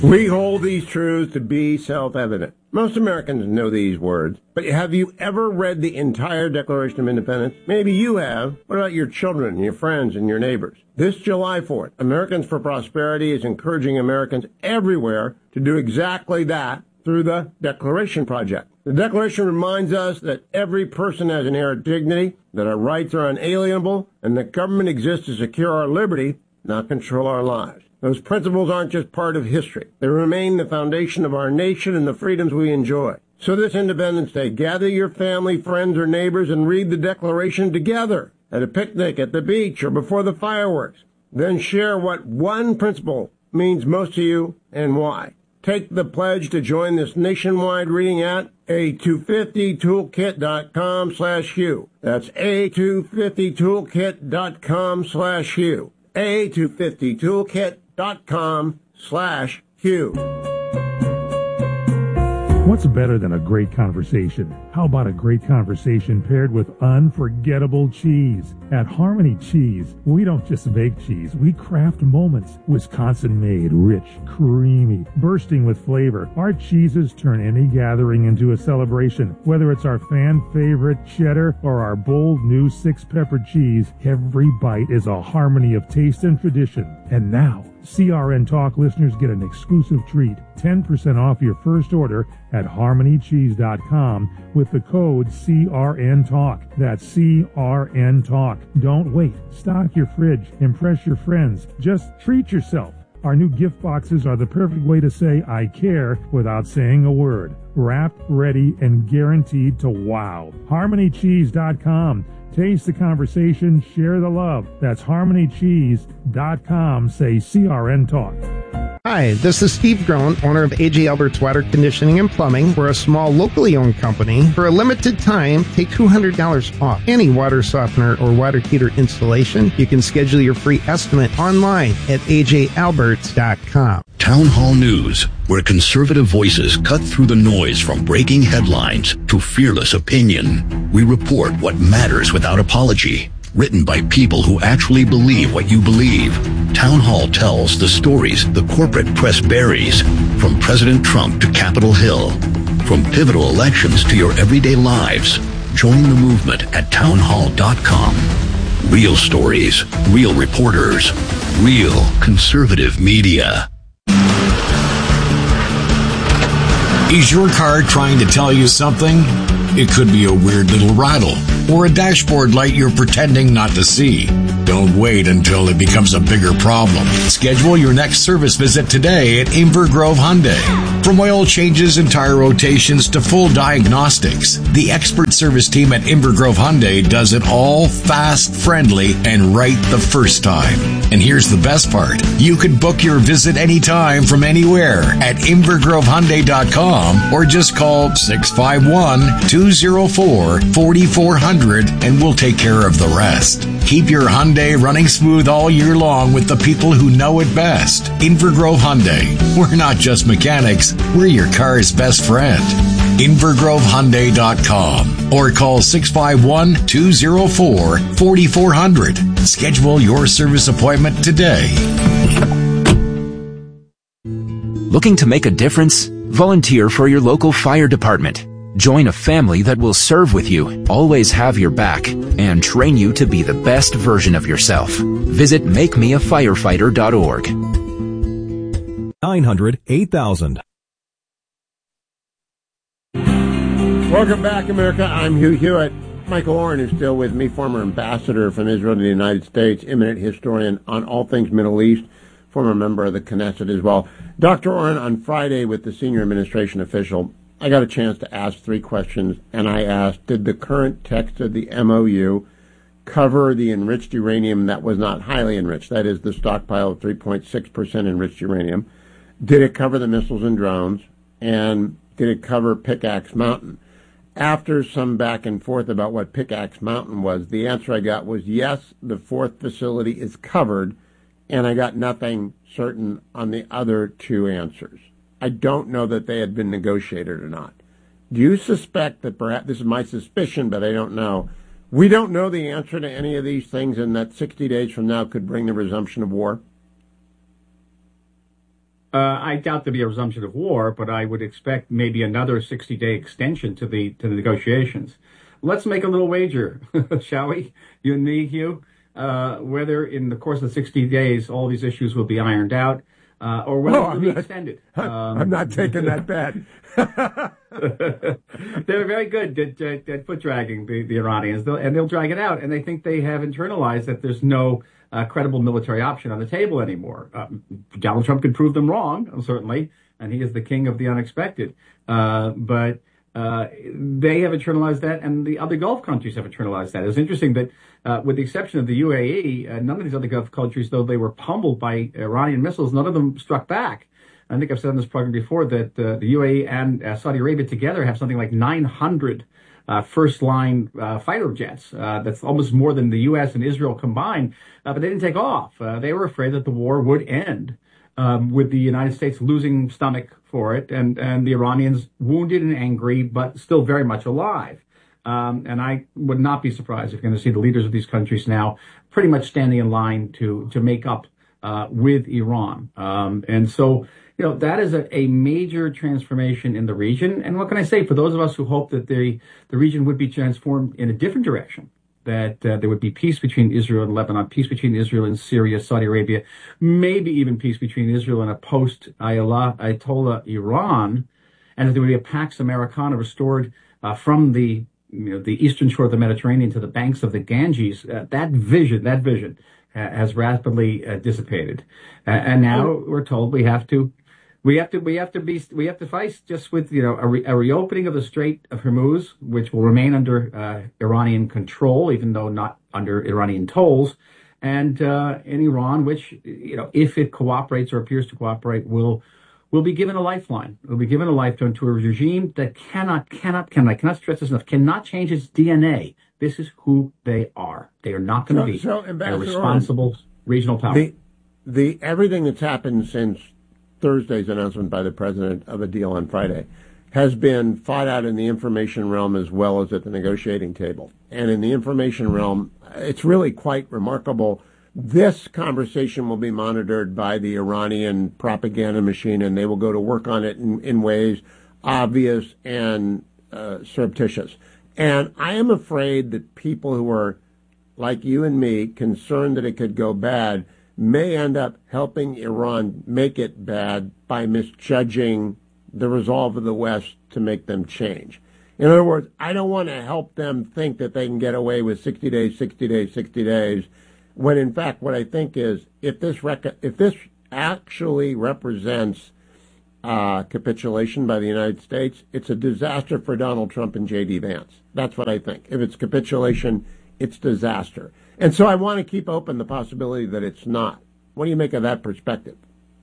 We hold these truths to be self-evident. Most Americans know these words, but have you ever read the entire Declaration of Independence? Maybe you have. What about your children, your friends, and your neighbors? This July 4th, Americans for Prosperity is encouraging Americans everywhere to do exactly that through the Declaration Project. The Declaration reminds us that every person has inherent dignity, that our rights are unalienable, and that government exists to secure our liberty, not control our lives. Those principles aren't just part of history. They remain the foundation of our nation and the freedoms we enjoy. So this Independence Day, gather your family, friends, or neighbors and read the Declaration together at a picnic, at the beach, or before the fireworks. Then share what one principle means most to you and why. Take the pledge to join this nationwide reading at a250toolkit.com/Hugh. That's a250toolkit.com/Hugh. a250toolkit.com/Hugh. What's better than a great conversation? How about a great conversation paired with unforgettable cheese? At Harmony Cheese, we don't just make cheese, we craft moments. Wisconsin-made, rich, creamy, bursting with flavor. Our cheeses turn any gathering into a celebration. Whether it's our fan-favorite cheddar or our bold new six-pepper cheese, every bite is a harmony of taste and tradition. And now, CRN Talk listeners get an exclusive treat, 10% off your first order at harmonycheese.com with the code CRN Talk. That's CRN Talk. Don't wait. Stock your fridge. Impress your friends. Just treat yourself. Our new gift boxes are the perfect way to say I care without saying a word. Wrapped, ready, and guaranteed to wow. harmonycheese.com. Taste the conversation, share the love. That's harmonycheese.com. Say CRN Talk. Hi, this is Steve Groen, owner of A.J. Albert's Water Conditioning and Plumbing. We're a small, locally owned company. For a limited time, take $200 off any water softener or water heater installation. You can schedule your free estimate online at ajalberts.com. Town Hall News, where conservative voices cut through the noise from breaking headlines to fearless opinion. We report what matters without apology. Written by people who actually believe what you believe. Town Hall tells the stories the corporate press buries, from President Trump to Capitol Hill, from pivotal elections to your everyday lives. Join the movement at townhall.com. Real stories, real reporters, real conservative media. Is your car trying to tell you something? It could be a weird little rattle or a dashboard light you're pretending not to see. Don't wait until it becomes a bigger problem. Schedule your next service visit today at Inver Grove Hyundai. From oil changes and tire rotations to full diagnostics, the expert service team at Inver Grove Hyundai does it all fast, friendly, and right the first time. And here's the best part. You can book your visit anytime from anywhere at invergrovehyundai.com or just call 651-204-4400 and we'll take care of the rest. Keep your Hyundai running smooth all year long with the people who know it best. Inver Grove Hyundai. We're not just mechanics, we're your car's best friend. invergrovehyundai.com or call 651-204-4400. Schedule your service appointment today. Looking to make a difference? Volunteer for your local fire department. Join a family that will serve with you, always have your back, and train you to be the best version of yourself. Visit makemeafirefighter.org. 900-8000. Welcome back, America. I'm Hugh Hewitt. Michael Oren is still with me, former ambassador from Israel to the United States, eminent historian on all things Middle East, former member of the Knesset as well. Dr. Oren, on Friday with the senior administration official, I got a chance to ask 3 questions, and I asked, did the current text of the MOU cover the enriched uranium that was not highly enriched, that is, the stockpile of 3.6% enriched uranium? Did it cover the missiles and drones? And did it cover Pickaxe Mountain? After some back and forth about what Pickaxe Mountain was, the answer I got was yes, the 4th facility is covered, and I got nothing certain on the other 2 answers. I don't know that they had been negotiated or not. Do you suspect that perhaps, this is my suspicion, but I don't know, we don't know the answer to any of these things and that 60 days from now could bring the resumption of war? I doubt there'll be a resumption of war, but I would expect maybe another 60-day extension to the negotiations. Let's make a little wager, shall we? You and me, Hugh, whether in the course of 60 days all these issues will be ironed out, or whether it will be extended. I'm not taking that bet. They're very good at foot dragging, the Iranians, and they'll drag it out, and they think they have internalized that there's no credible military option on the table anymore. Donald Trump could prove them wrong, certainly, and he is the king of the unexpected. But they have internalized that, and the other Gulf countries have internalized that. It's interesting that, with the exception of the UAE, none of these other Gulf countries, though they were pummeled by Iranian missiles, none of them struck back. I think I've said on this program before that the UAE and Saudi Arabia together have something like 900 first-line fighter jets. That's almost more than the U.S. and Israel combined, but they didn't take off. They were afraid that the war would end with the United States losing stomach for it, and the Iranians wounded and angry, but still very much alive. And I would not be surprised if you're going to see the leaders of these countries now pretty much standing in line to make up with Iran. And so, that is a major transformation in the region. And what can I say? For those of us who hope that the region would be transformed in a different direction, that there would be peace between Israel and Lebanon, peace between Israel and Syria, Saudi Arabia, maybe even peace between Israel and a post-Ayatollah Iran, and that there would be a Pax Americana restored from the eastern shore of the Mediterranean to the banks of the Ganges. That vision has rapidly dissipated, and now we're told we have to fight just with a reopening of the Strait of Hormuz, which will remain under Iranian control, even though not under Iranian tolls, and in Iran, which if it cooperates or appears to cooperate, will be given a lifeline. Will be given a lifeline to a regime that cannot stress this enough, cannot change its DNA. This is who they are. They are not going to be a responsible regional power. The everything that's happened since Thursday's announcement by the president of a deal on Friday has been fought out in the information realm as well as at the negotiating table. And in the information realm, it's really quite remarkable. This conversation will be monitored by the Iranian propaganda machine, and they will go to work on it in ways obvious and surreptitious. And I am afraid that people who are, like you and me, concerned that it could go bad may end up helping Iran make it bad by misjudging the resolve of the West to make them change. In other words, I don't want to help them think that they can get away with 60 days, when in fact what I think is if this actually represents capitulation by the United States, it's a disaster for Donald Trump and J.D. Vance. That's what I think. If it's capitulation, it's disaster. And so I want to keep open the possibility that it's not. What do you make of that perspective?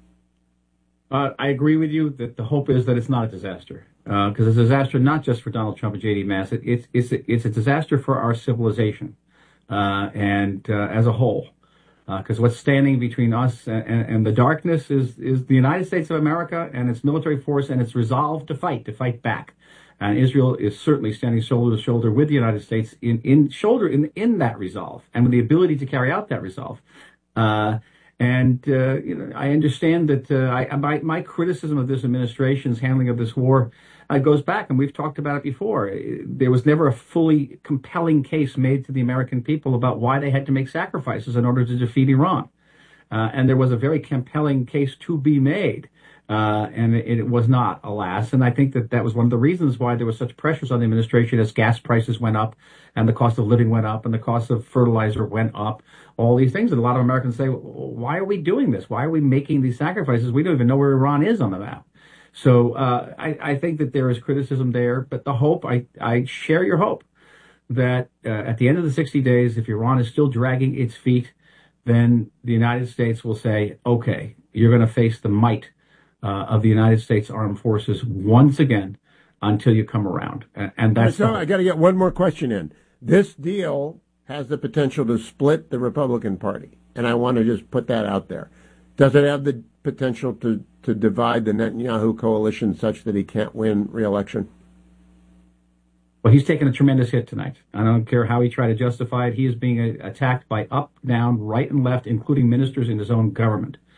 I agree with you that the hope is that it's not a disaster, because it's a disaster not just for Donald Trump and J.D. Vance. It's a disaster for our civilization and as a whole. Because what's standing between us and the darkness is the United States of America and its military force and its resolve to fight back. And Israel is certainly standing shoulder to shoulder with the United States in that resolve and with the ability to carry out that resolve. I understand that my criticism of this administration's handling of this war goes back, and we've talked about it before. There was never a fully compelling case made to the American people about why they had to make sacrifices in order to defeat Iran. And there was a very compelling case to be made. And it was not, alas. And I think that was one of the reasons why there was such pressures on the administration as gas prices went up and the cost of living went up and the cost of fertilizer went up, all these things. And a lot of Americans say, why are we doing this? Why are we making these sacrifices? We don't even know where Iran is on the map. So I think that there is criticism there. But the hope, I share your hope that at the end of the 60 days, if Iran is still dragging its feet, then the United States will say, okay, you're going to face the might of the United States Armed Forces once again until you come around. And that's so I got to get one more question in. This deal has the potential to split the Republican Party, and I want to just put that out there. Does it have the potential to divide the Netanyahu coalition such that he can't win re-election? Well, he's taken a tremendous hit tonight. I don't care how he tried to justify it. He is being attacked by up, down, right, and left, including ministers in his own government.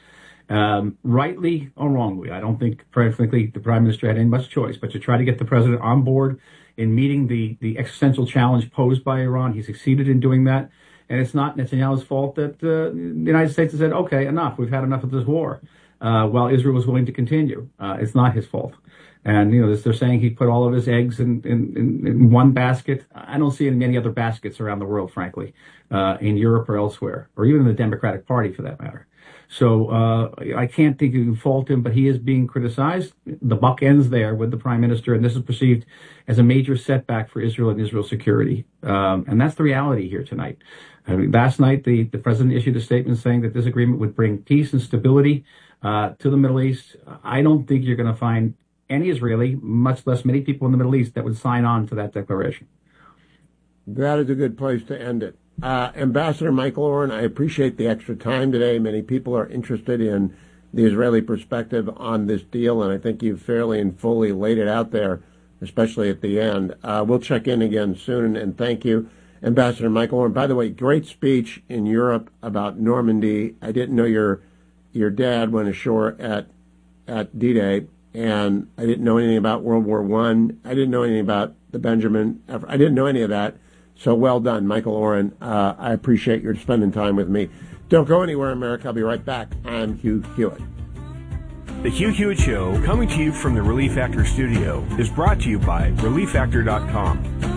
rightly or wrongly. I don't think, frankly, the prime minister had any much choice but to try to get the president on board in meeting the existential challenge posed by Iran. He succeeded in doing that. And it's not Netanyahu's fault that the United States has said, okay, enough. We've had enough of this war, while Israel was willing to continue. It's not his fault. And, they're saying he put all of his eggs in one basket. I don't see it in many other baskets around the world, frankly, in Europe or elsewhere, or even in the Democratic Party for that matter. So I can't think you can fault him, but he is being criticized. The buck ends there with the prime minister, and this is perceived as a major setback for Israel and Israel's security. And that's the reality here tonight. I mean, last night, the president issued a statement saying that this agreement would bring peace and stability to the Middle East. I don't think you're going to find any Israeli, much less many people in the Middle East, that would sign on to that declaration. That is a good place to end it. Ambassador Michael Oren, I appreciate the extra time today. Many people are interested in the Israeli perspective on this deal, and I think you've fairly and fully laid it out there, especially at the end. We'll check in again soon, and thank you, Ambassador Michael Oren. By the way, great speech in Europe about Normandy. I didn't know your dad went ashore at D-Day, and I didn't know anything about World War I. I didn't know anything about the Benjamin. I didn't know any of that. So well done, Michael Oren. I appreciate your spending time with me. Don't go anywhere, America. I'll be right back. I'm Hugh Hewitt. The Hugh Hewitt Show, coming to you from the Relief Factor studio, is brought to you by ReliefFactor.com.